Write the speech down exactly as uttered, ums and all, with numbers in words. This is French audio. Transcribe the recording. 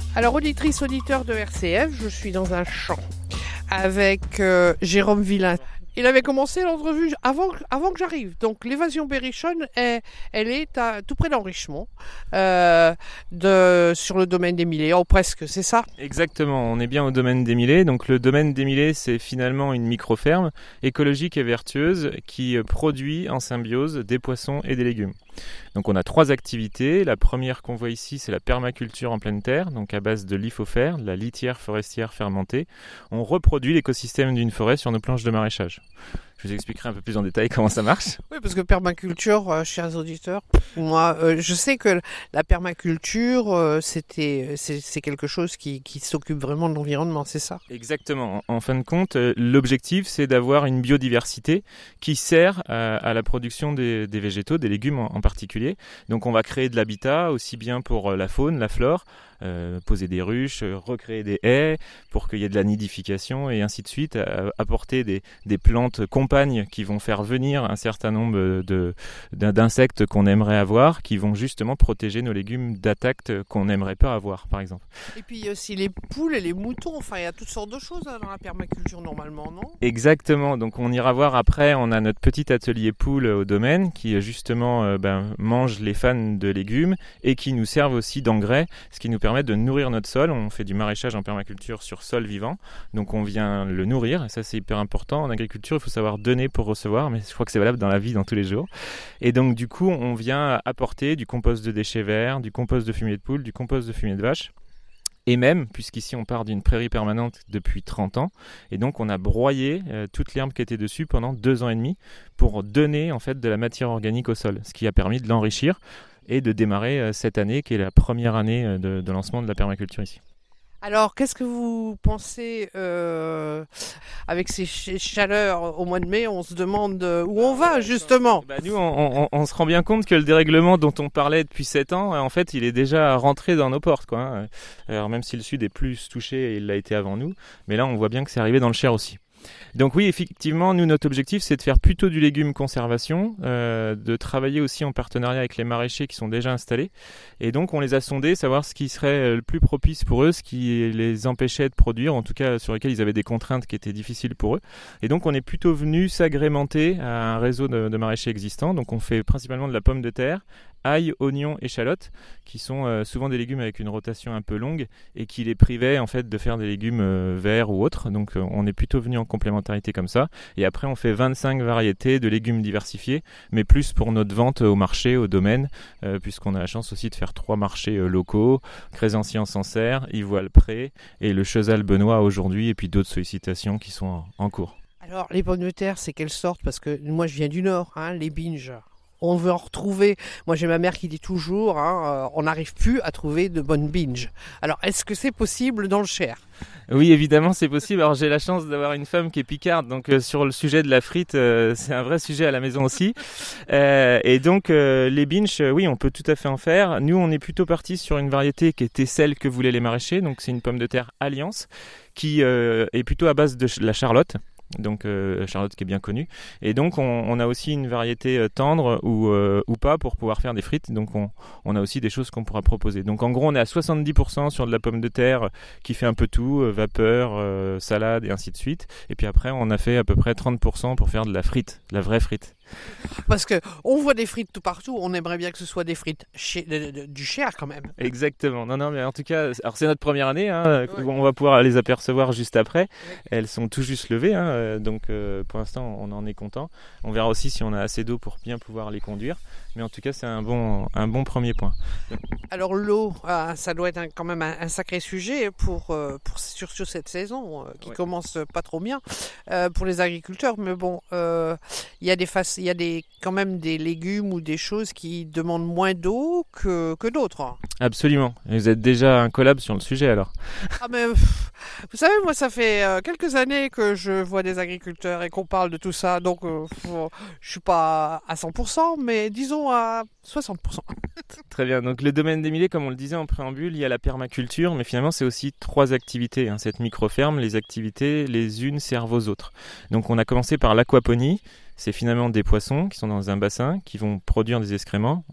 Alors, auditrice, auditeur de R C F, je suis dans un champ avec euh, Jérôme Villain. Il avait commencé l'entrevue avant, avant que j'arrive. Donc, l'évasion berrichonne, est, elle est à, tout près d'Enrichemont, euh, de, sur le domaine des Millets, ou presque, c'est ça ? Exactement, on est bien au domaine des Millets. Donc, le domaine des Millets, c'est finalement une micro-ferme écologique et vertueuse qui produit en symbiose des poissons et des légumes. Donc on a trois activités. La première qu'on voit ici, c'est la permaculture en pleine terre, donc à base de lithopher, de la litière forestière fermentée. On reproduit l'écosystème d'une forêt sur nos planches de maraîchage. Je vous expliquerai un peu plus en détail comment ça marche. Oui, parce que permaculture, euh, chers auditeurs, moi, euh, je sais que la permaculture, euh, c'était, c'est, c'est quelque chose qui, qui s'occupe vraiment de l'environnement, c'est ça ? Exactement. En, en fin de compte, euh, l'objectif, c'est d'avoir une biodiversité qui sert à, à la production des, des végétaux, des légumes en, en particulier. Donc on va créer de l'habitat, aussi bien pour la faune, la flore, Euh, poser des ruches, euh, recréer des haies pour qu'il y ait de la nidification et ainsi de suite, euh, apporter des, des plantes compagnes qui vont faire venir un certain nombre de, d'insectes qu'on aimerait avoir, qui vont justement protéger nos légumes d'attaques qu'on n'aimerait pas avoir, par exemple. Et puis il y a aussi les poules et les moutons, enfin il y a toutes sortes de choses hein, dans la permaculture normalement, non ? Exactement, donc on ira voir après, on a notre petit atelier poule au domaine qui justement euh, ben, mange les fans de légumes et qui nous servent aussi d'engrais, ce qui nous permet de nourrir notre sol. On fait du maraîchage en permaculture sur sol vivant, donc on vient le nourrir, et ça c'est hyper important. En agriculture, il faut savoir donner pour recevoir, mais je crois que c'est valable dans la vie, dans tous les jours. Et donc du coup, on vient apporter du compost de déchets verts, du compost de fumier de poule, du compost de fumier de vache, et même, puisqu'ici on part d'une prairie permanente depuis trente ans, et donc on a broyé euh, toute l'herbe qui était dessus pendant deux ans et demi pour donner en fait de la matière organique au sol, ce qui a permis de l'enrichir et de démarrer euh, cette année qui est la première année euh, de, de lancement de la permaculture ici. Alors, qu'est-ce que vous pensez euh, avec ces ch- chaleurs au mois de mai ? On se demande où on va, justement. Bah nous, on, on, on se rend bien compte que le dérèglement dont on parlait depuis sept ans, en fait, il est déjà rentré dans nos portes, quoi. Alors, même si le Sud est plus touché, il l'a été avant nous, mais là, on voit bien que c'est arrivé dans le Cher aussi. Donc oui, effectivement, nous, notre objectif, c'est de faire plutôt du légume conservation, euh, de travailler aussi en partenariat avec les maraîchers qui sont déjà installés. Et donc, on les a sondés, savoir ce qui serait le plus propice pour eux, ce qui les empêchait de produire, en tout cas sur lesquels ils avaient des contraintes qui étaient difficiles pour eux. Et donc, on est plutôt venu s'agrémenter à un réseau de, de maraîchers existants. Donc, on fait principalement de la pomme de terre, ail, oignons, échalotes, qui sont euh, souvent des légumes avec une rotation un peu longue et qui les privaient en fait de faire des légumes euh, verts ou autres. Donc euh, on est plutôt venu en complémentarité comme ça. Et après on fait vingt-cinq variétés de légumes diversifiés, mais plus pour notre vente au marché, au domaine, euh, puisqu'on a la chance aussi de faire trois marchés euh, locaux, Crésancier-en-Sancerre, Ivoile-Pré et le Chezal-Benoît aujourd'hui, et puis d'autres sollicitations qui sont en, en cours. Alors les pommes de terre, c'est quelle sorte ? Parce que moi je viens du Nord, hein, les binges. On veut en retrouver. Moi, j'ai ma mère qui dit toujours, hein, euh, on n'arrive plus à trouver de bonnes binges. Alors, est-ce que c'est possible dans le Cher ? Oui, évidemment, c'est possible. Alors, j'ai la chance d'avoir une femme qui est picarde, donc euh, sur le sujet de la frite, euh, c'est un vrai sujet à la maison aussi. Euh, et donc, euh, les binges, euh, oui, on peut tout à fait en faire. Nous, on est plutôt parti sur une variété qui était celle que voulaient les maraîchers. Donc, c'est une pomme de terre Alliance qui euh, est plutôt à base de la Charlotte. Donc euh, Charlotte qui est bien connue, et donc on, on a aussi une variété euh, tendre ou, euh, ou pas pour pouvoir faire des frites, donc on, on a aussi des choses qu'on pourra proposer. Donc en gros on est à soixante-dix pour cent sur de la pomme de terre qui fait un peu tout, euh, vapeur, euh, salade et ainsi de suite, et puis après on a fait à peu près trente pour cent pour faire de la frite, de la vraie frite. Parce que on voit des frites tout partout, on aimerait bien que ce soit des frites chez, de, de, du Cher quand même. Exactement, non non mais en tout cas, alors c'est notre première année, hein, ouais. On va pouvoir les apercevoir juste après, ouais. Elles sont tout juste levées, hein, donc euh, pour l'instant on en est content. On verra aussi si on a assez d'eau pour bien pouvoir les conduire, mais en tout cas c'est un bon, un bon premier point. Alors l'eau, euh, ça doit être un, quand même un, un sacré sujet pour, euh, pour surtout cette saison euh, qui ouais. commence pas trop bien euh, pour les agriculteurs, mais bon, il euh, y a des faces. Il y a des, quand même des légumes ou des choses qui demandent moins d'eau que, que d'autres. Absolument. Et vous êtes déjà un collab sur le sujet alors. Ah mais, vous savez, moi ça fait euh, quelques années que je vois des agriculteurs et qu'on parle de tout ça, donc euh, faut, je suis pas à cent pour cent, mais disons à soixante pour cent. Très bien. Donc le domaine des Millets, comme on le disait en préambule, il y a la permaculture, mais finalement c'est aussi trois activités. Hein. Cette micro-ferme, les activités, les unes servent aux autres. Donc on a commencé par l'aquaponie. C'est finalement des poissons qui sont dans un bassin, qui vont produire des excréments.